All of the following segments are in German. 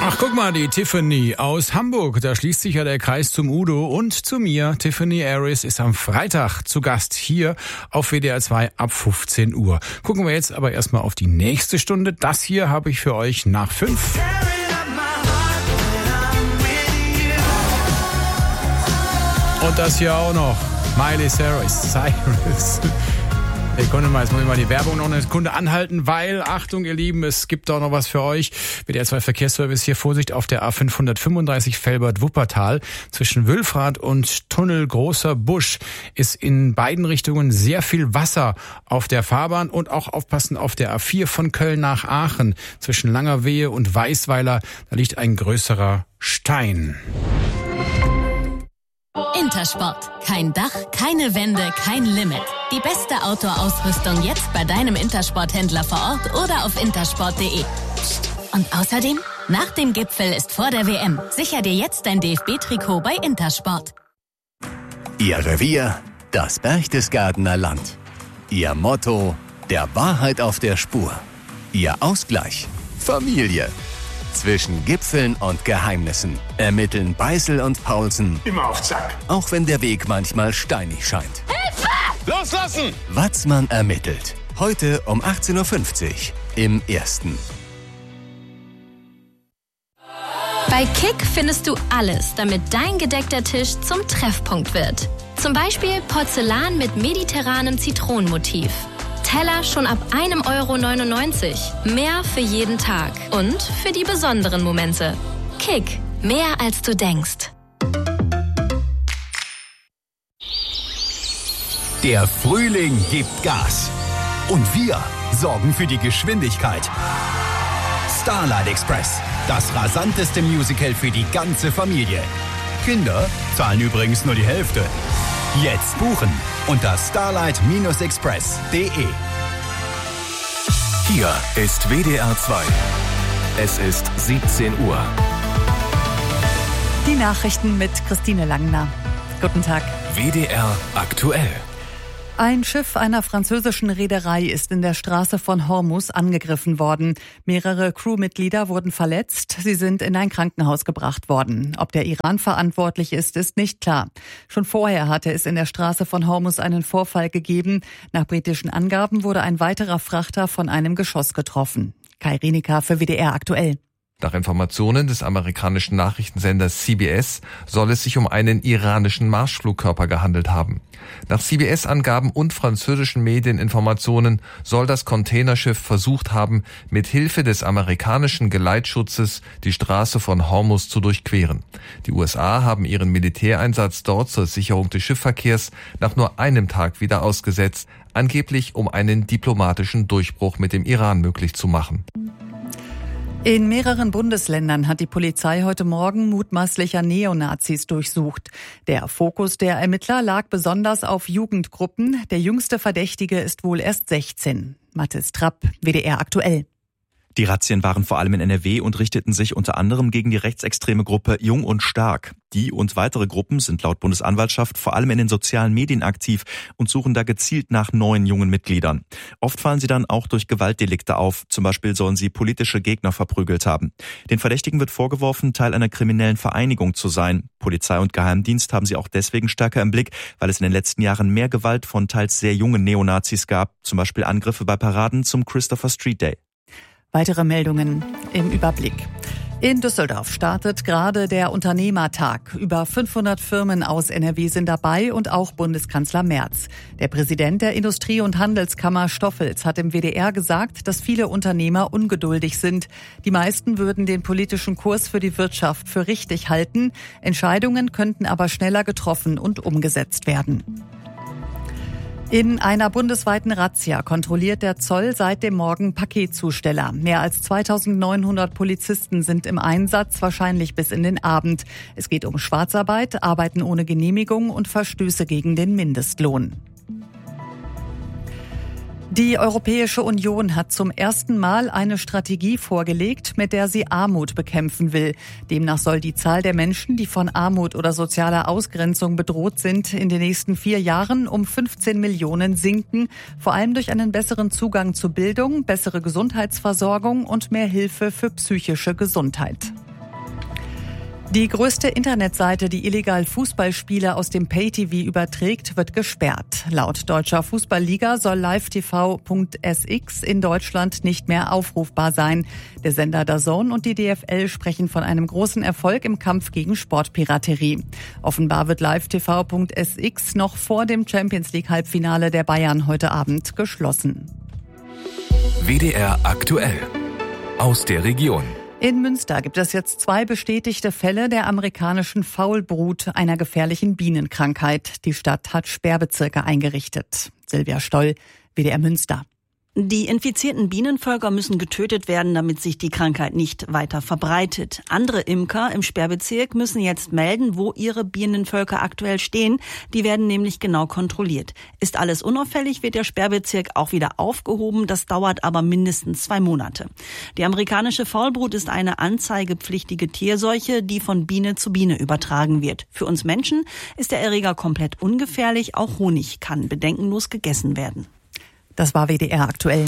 Ach, guck mal, die Tiffany aus Hamburg. Da schließt sich ja der Kreis zum Udo und zu mir. Tiffany Aris ist am Freitag zu Gast hier auf WDR 2 ab 15 Uhr. Gucken wir jetzt aber erstmal auf die nächste Stunde. Das hier habe ich für euch nach 5. Und das hier auch noch. Miley Cyrus. Hey, Kunde, jetzt muss ich mal die Werbung noch eine Sekunde anhalten, weil, Achtung, ihr Lieben, es gibt auch noch was für euch. WDR 2 Verkehrsservice hier, Vorsicht auf der A535 Velbert-Wuppertal. Zwischen Wülfrath und Tunnel Großer Busch ist in beiden Richtungen sehr viel Wasser auf der Fahrbahn und auch aufpassen auf der A4 von Köln nach Aachen. Zwischen Langerwehe und Weißweiler, da liegt ein größerer Stein. Intersport. Kein Dach, keine Wände, kein Limit. Die beste Outdoor-Ausrüstung jetzt bei deinem Intersport-Händler vor Ort oder auf intersport.de. Und außerdem, nach dem Gipfel ist vor der WM. Sicher dir jetzt dein DFB-Trikot bei Intersport. Ihr Revier, das Berchtesgadener Land. Ihr Motto, der Wahrheit auf der Spur. Ihr Ausgleich, Familie. Zwischen Gipfeln und Geheimnissen ermitteln Beißel und Paulsen immer auf Zack. Auch wenn der Weg manchmal steinig scheint. Hilfe! Loslassen! Watzmann ermittelt. Heute um 18.50 Uhr im Ersten. Bei Kick findest du alles, damit dein gedeckter Tisch zum Treffpunkt wird. Zum Beispiel Porzellan mit mediterranem Zitronenmotiv. Teller schon ab 1,99 €. Mehr für jeden Tag und für die besonderen Momente. Kick, mehr als du denkst. Der Frühling gibt Gas. Und wir sorgen für die Geschwindigkeit. Starlight Express, das rasanteste Musical für die ganze Familie. Kinder zahlen übrigens nur die Hälfte. Jetzt buchen unter starlight-express.de. Hier ist WDR 2. Es ist 17 Uhr. Die Nachrichten mit Christine Langner. Guten Tag. WDR aktuell. Ein Schiff einer französischen Reederei ist in der Straße von Hormuz angegriffen worden. Mehrere Crewmitglieder wurden verletzt. Sie sind in ein Krankenhaus gebracht worden. Ob der Iran verantwortlich ist, ist nicht klar. Schon vorher hatte es in der Straße von Hormuz einen Vorfall gegeben. Nach britischen Angaben wurde ein weiterer Frachter von einem Geschoss getroffen. Kai Rienecker für WDR aktuell. Nach Informationen des amerikanischen Nachrichtensenders CBS soll es sich um einen iranischen Marschflugkörper gehandelt haben. Nach CBS-Angaben und französischen Medieninformationen soll das Containerschiff versucht haben, mit Hilfe des amerikanischen Geleitschutzes die Straße von Hormuz zu durchqueren. Die USA haben ihren Militäreinsatz dort zur Sicherung des Schiffsverkehrs nach nur einem Tag wieder ausgesetzt, angeblich um einen diplomatischen Durchbruch mit dem Iran möglich zu machen. In mehreren Bundesländern hat die Polizei heute Morgen mutmaßlicher Neonazis durchsucht. Der Fokus der Ermittler lag besonders auf Jugendgruppen. Der jüngste Verdächtige ist wohl erst 16. Mathis Trapp, WDR aktuell. Die Razzien waren vor allem in NRW und richteten sich unter anderem gegen die rechtsextreme Gruppe Jung und Stark. Die und weitere Gruppen sind laut Bundesanwaltschaft vor allem in den sozialen Medien aktiv und suchen da gezielt nach neuen jungen Mitgliedern. Oft fallen sie dann auch durch Gewaltdelikte auf. Zum Beispiel sollen sie politische Gegner verprügelt haben. Den Verdächtigen wird vorgeworfen, Teil einer kriminellen Vereinigung zu sein. Polizei und Geheimdienst haben sie auch deswegen stärker im Blick, weil es in den letzten Jahren mehr Gewalt von teils sehr jungen Neonazis gab. Zum Beispiel Angriffe bei Paraden zum Christopher Street Day. Weitere Meldungen im Überblick. In Düsseldorf startet gerade der Unternehmertag. Über 500 Firmen aus NRW sind dabei und auch Bundeskanzler Merz. Der Präsident der Industrie- und Handelskammer Stoffels hat im WDR gesagt, dass viele Unternehmer ungeduldig sind. Die meisten würden den politischen Kurs für die Wirtschaft für richtig halten. Entscheidungen könnten aber schneller getroffen und umgesetzt werden. In einer bundesweiten Razzia kontrolliert der Zoll seit dem Morgen Paketzusteller. Mehr als 2.900 Polizisten sind im Einsatz, wahrscheinlich bis in den Abend. Es geht um Schwarzarbeit, Arbeiten ohne Genehmigung und Verstöße gegen den Mindestlohn. Die Europäische Union hat zum ersten Mal eine Strategie vorgelegt, mit der sie Armut bekämpfen will. Demnach soll die Zahl der Menschen, die von Armut oder sozialer Ausgrenzung bedroht sind, in den nächsten 4 Jahren um 15 Millionen sinken, vor allem durch einen besseren Zugang zu Bildung, bessere Gesundheitsversorgung und mehr Hilfe für psychische Gesundheit. Die größte Internetseite, die illegal Fußballspiele aus dem Pay-TV überträgt, wird gesperrt. Laut Deutscher Fußballliga soll live-tv.sx in Deutschland nicht mehr aufrufbar sein. Der Sender DAZN und die DFL sprechen von einem großen Erfolg im Kampf gegen Sportpiraterie. Offenbar wird live-tv.sx noch vor dem Champions-League-Halbfinale der Bayern heute Abend geschlossen. WDR aktuell. Aus der Region. In Münster gibt es jetzt 2 bestätigte Fälle der amerikanischen Faulbrut, einer gefährlichen Bienenkrankheit. Die Stadt hat Sperrbezirke eingerichtet. Silvia Stoll, WDR Münster. Die infizierten Bienenvölker müssen getötet werden, damit sich die Krankheit nicht weiter verbreitet. Andere Imker im Sperrbezirk müssen jetzt melden, wo ihre Bienenvölker aktuell stehen. Die werden nämlich genau kontrolliert. Ist alles unauffällig, wird der Sperrbezirk auch wieder aufgehoben. Das dauert aber mindestens 2 Monate. Die amerikanische Faulbrut ist eine anzeigepflichtige Tierseuche, die von Biene zu Biene übertragen wird. Für uns Menschen ist der Erreger komplett ungefährlich. Auch Honig kann bedenkenlos gegessen werden. Das war WDR aktuell.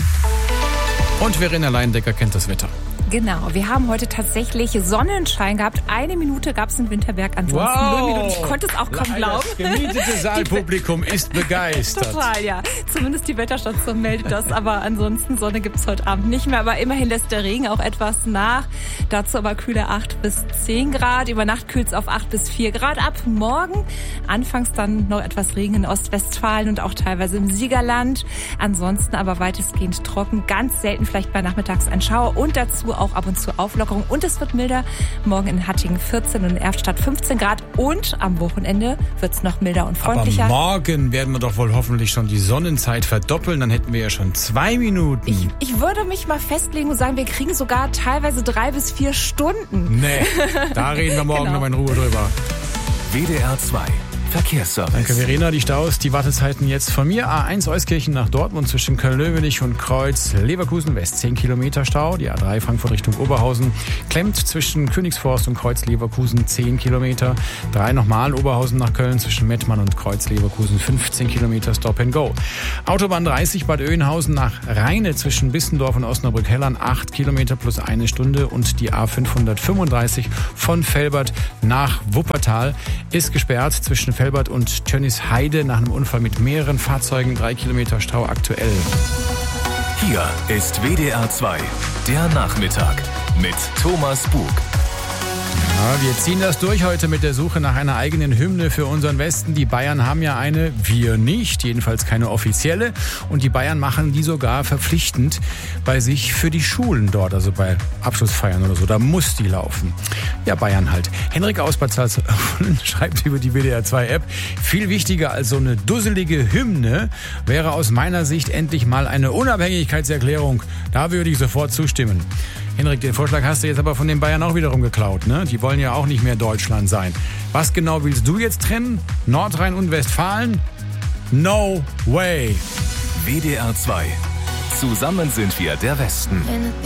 Und Verena Leindecker kennt das Wetter. Genau, wir haben heute tatsächlich Sonnenschein gehabt. 1 Minute gab es in Winterberg, ansonsten 0 Minuten. Ich konnte es auch kaum glauben. Das gemietete Saalpublikum ist begeistert. Total, ja. Zumindest die Wetterstation meldet das, aber ansonsten Sonne gibt es heute Abend nicht mehr. Aber immerhin lässt der Regen auch etwas nach. Dazu aber kühle 8 bis 10 Grad. Über Nacht kühlt es auf 8 bis 4 Grad ab. Morgen anfangs dann noch etwas Regen in Ostwestfalen und auch teilweise im Siegerland. Ansonsten aber weitestgehend trocken. Ganz selten vielleicht bei nachmittags ein Schauer und dazu auch ab und zu Auflockerung. Und es wird milder. Morgen in Hattingen 14 und in Erftstadt 15 Grad. Und am Wochenende wird es noch milder und freundlicher. Aber morgen werden wir doch wohl hoffentlich schon die Sonnenzeit verdoppeln. Dann hätten wir ja schon 2 Minuten. Ich würde mich mal festlegen und sagen, wir kriegen sogar teilweise 3 bis 4 Stunden. Nee, da reden wir morgen noch in Ruhe drüber. WDR 2. Verkehrsservice. Danke, Verena. Die Staus, die Wartezeiten jetzt von mir. A1 Euskirchen nach Dortmund zwischen Köln-Löwenich und Kreuz Leverkusen West 10 Kilometer Stau. Die A3 Frankfurt Richtung Oberhausen klemmt zwischen Königsforst und Kreuz Leverkusen 10 Kilometer. 3 nochmal Oberhausen nach Köln zwischen Mettmann und Kreuz Leverkusen 15 Kilometer Stop and Go. Autobahn 30 Bad Oeynhausen nach Rheine zwischen Bissendorf und Osnabrück-Hellern 8 Kilometer plus 1 Stunde. Und die A535 von Velbert nach Wuppertal ist gesperrt zwischen Velbert und Tönnisheide nach einem Unfall mit mehreren Fahrzeugen. 3 Kilometer Stau aktuell. Hier ist WDR 2, der Nachmittag mit Thomas Bug. Ja, wir ziehen das durch heute mit der Suche nach einer eigenen Hymne für unseren Westen. Die Bayern haben ja eine, wir nicht, jedenfalls keine offizielle. Und die Bayern machen die sogar verpflichtend bei sich für die Schulen dort, also bei Abschlussfeiern oder so. Da muss die laufen. Ja, Bayern halt. Henrik aus Bad Salzuflen schreibt über die WDR 2 App, viel wichtiger als so eine dusselige Hymne wäre aus meiner Sicht endlich mal eine Unabhängigkeitserklärung. Da würde ich sofort zustimmen. Henrik, den Vorschlag hast du jetzt aber von den Bayern auch wiederum geklaut, ne? Die wollen ja auch nicht mehr Deutschland sein. Was genau willst du jetzt trennen? Nordrhein und Westfalen? No way. WDR 2. Zusammen sind wir der Westen.